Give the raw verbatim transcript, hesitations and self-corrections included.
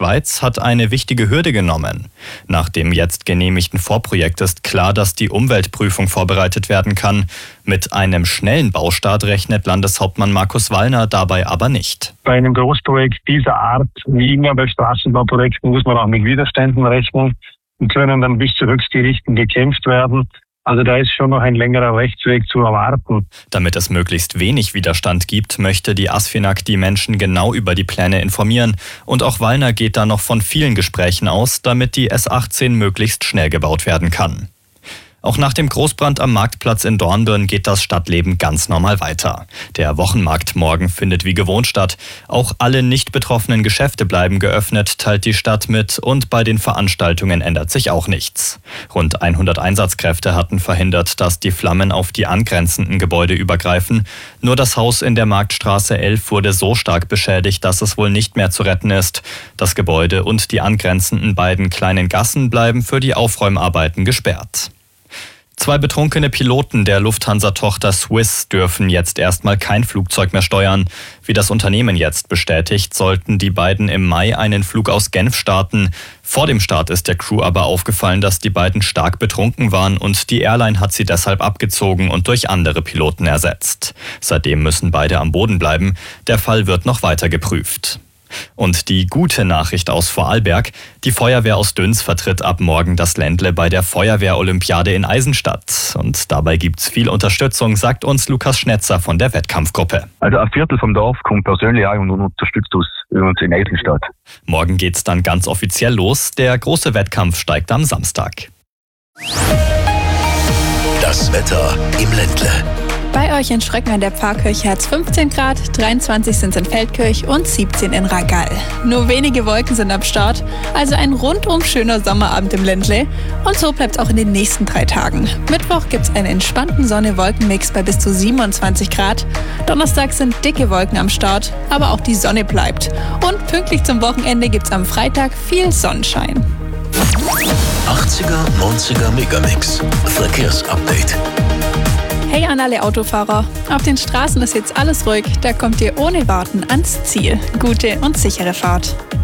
Schweiz hat eine wichtige Hürde genommen. Nach dem jetzt genehmigten Vorprojekt ist klar, dass die Umweltprüfung vorbereitet werden kann. Mit einem schnellen Baustart rechnet Landeshauptmann Markus Wallner dabei aber nicht. Bei einem Großprojekt dieser Art, wie immer bei Straßenbauprojekten, muss man auch mit Widerständen rechnen und können dann bis zu Höchstgerichten gekämpft werden. Also da ist schon noch ein längerer Rechtsweg zu erwarten. Damit es möglichst wenig Widerstand gibt, möchte die ASFINAG die Menschen genau über die Pläne informieren. Und auch Wallner geht da noch von vielen Gesprächen aus, damit die S achtzehn möglichst schnell gebaut werden kann. Auch nach dem Großbrand am Marktplatz in Dornbirn geht das Stadtleben ganz normal weiter. Der Wochenmarkt morgen findet wie gewohnt statt. Auch alle nicht betroffenen Geschäfte bleiben geöffnet, teilt die Stadt mit, und bei den Veranstaltungen ändert sich auch nichts. Rund hundert Einsatzkräfte hatten verhindert, dass die Flammen auf die angrenzenden Gebäude übergreifen. Nur das Haus in der Marktstraße elf wurde so stark beschädigt, dass es wohl nicht mehr zu retten ist. Das Gebäude und die angrenzenden beiden kleinen Gassen bleiben für die Aufräumarbeiten gesperrt. Zwei betrunkene Piloten der Lufthansa-Tochter Swiss dürfen jetzt erstmal kein Flugzeug mehr steuern. Wie das Unternehmen jetzt bestätigt, sollten die beiden im Mai einen Flug aus Genf starten. Vor dem Start ist der Crew aber aufgefallen, dass die beiden stark betrunken waren, und die Airline hat sie deshalb abgezogen und durch andere Piloten ersetzt. Seitdem müssen beide am Boden bleiben. Der Fall wird noch weiter geprüft. Und die gute Nachricht aus Vorarlberg: Die Feuerwehr aus Düns vertritt ab morgen das Ländle bei der Feuerwehrolympiade in Eisenstadt. Und dabei gibt's viel Unterstützung, sagt uns Lukas Schnetzer von der Wettkampfgruppe. Also ein Viertel vom Dorf kommt persönlich auch und unterstützt uns, uns in Eisenstadt. Morgen geht's dann ganz offiziell los. Der große Wettkampf steigt am Samstag. Das Wetter im Ländle. Bei euch in Schröcken an der Pfarrkirche hat es fünfzehn Grad, dreiundzwanzig sind es in Feldkirch und siebzehn in Ragall. Nur wenige Wolken sind am Start, also ein rundum schöner Sommerabend im Ländle. Und so bleibt es auch in den nächsten drei Tagen. Mittwoch gibt es einen entspannten Sonne-Wolken-Mix bei bis zu siebenundzwanzig Grad. Donnerstag sind dicke Wolken am Start, aber auch die Sonne bleibt. Und pünktlich zum Wochenende gibt es am Freitag viel Sonnenschein. achtziger, neunziger Megamix. Verkehrsupdate. Hey an alle Autofahrer, auf den Straßen ist jetzt alles ruhig, da kommt ihr ohne Warten ans Ziel. Gute und sichere Fahrt.